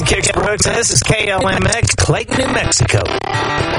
Kix Brooks, and this is KLMX, Clayton, New Mexico.